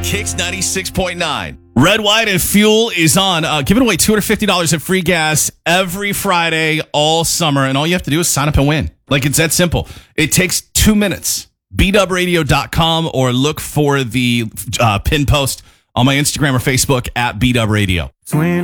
Kicks 96.9. Red, White, and Fuel is on. Giving away $250 in free gas every Friday all summer. And all you have to do is sign up and win. Like, it's that simple. It takes 2 minutes. BWradio.com or look for the pin post on my Instagram or Facebook at BWRadio.